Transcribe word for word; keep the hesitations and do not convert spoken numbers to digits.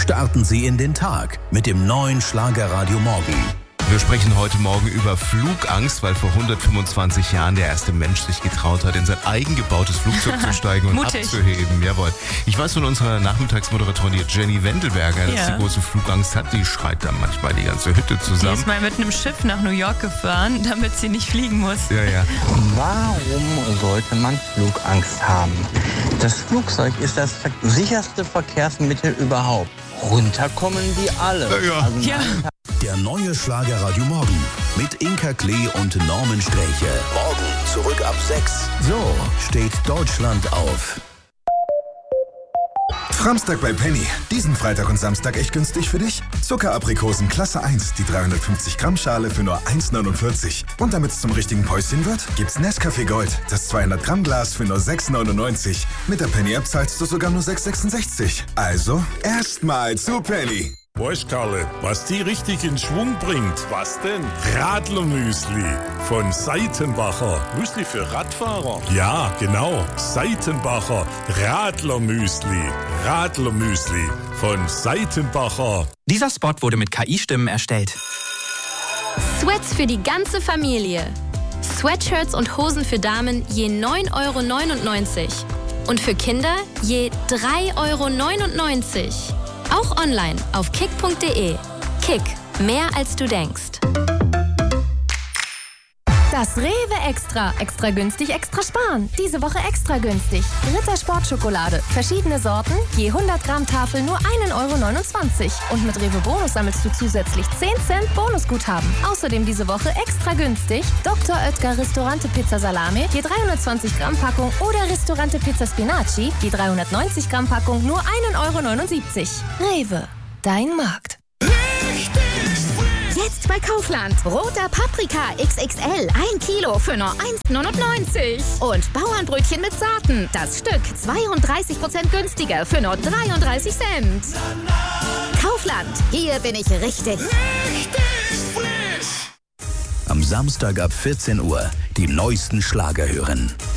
Starten Sie in den Tag mit dem neuen Schlagerradio Morgen. Wir sprechen heute Morgen über Flugangst, weil vor hundertfünfundzwanzig Jahren der erste Mensch sich getraut hat, in sein eigengebautes Flugzeug zu steigen und abzuheben. Jawohl. Ich weiß von unserer Nachmittagsmoderatorin hier, Jenny Wendelberger, dass Ja. sie große Flugangst hat. Die schreit dann manchmal die ganze Hütte Die zusammen. ist mal mit einem Schiff nach New York gefahren, damit sie nicht fliegen muss. Ja, ja. Warum sollte man Flugangst haben? Das Flugzeug ist das ver- sicherste Verkehrsmittel überhaupt. Runterkommen die alle. Ja, ja. Also Ja. Der neue Schlagerradio Morgen mit Inka Klee und Norman Sträche. Morgen zurück ab sechs. So steht Deutschland auf. Framstag bei Penny. Diesen Freitag und Samstag echt günstig für dich? Zuckeraprikosen Klasse eins, die dreihundertfünfzig Gramm Schale für nur eins neunundvierzig. Und damit es zum richtigen Päuschen wird, gibt's Nescafé Gold, das zweihundert Gramm Glas für nur sechs neunundneunzig. Mit der Penny App zahlst du sogar nur sechs sechsundsechzig. Also erstmal zu Penny. Weißt, Karle, was die richtig in Schwung bringt? Was denn? Radlermüsli von Seitenbacher. Müsli für Radfahrer? Ja, genau. Seitenbacher Radlermüsli. Radlermüsli von Seitenbacher. Dieser Spot wurde mit K I-Stimmen erstellt. Sweats für die ganze Familie. Sweatshirts und Hosen für Damen je neun Euro neunundneunzig. Und für Kinder je drei Euro neunundneunzig. Auch online auf kick punkt de. Kick, mehr als du denkst. Das Rewe Extra. Extra günstig, extra sparen. Diese Woche extra günstig. Ritter Sportschokolade. Verschiedene Sorten. Je hundert Gramm Tafel nur ein Euro neunundzwanzig. Und mit Rewe Bonus sammelst du zusätzlich zehn Cent Bonusguthaben. Außerdem diese Woche extra günstig. Doktor Oetker Ristorante Pizza Salame. Je dreihundertzwanzig Gramm Packung. Oder Ristorante Pizza Spinaci. Je dreihundertneunzig Gramm Packung nur ein Euro neunundsiebzig. Rewe. Dein Markt. Jetzt bei Kaufland. Roter Paprika X X L. Ein Kilo für nur eins neunundneunzig. Und Bauernbrötchen mit Saaten. Das Stück zweiunddreißig Prozent günstiger für nur dreiunddreißig Cent. Kaufland. Hier bin ich richtig. Richtig Am Samstag ab vierzehn Uhr die neuesten Schlager hören.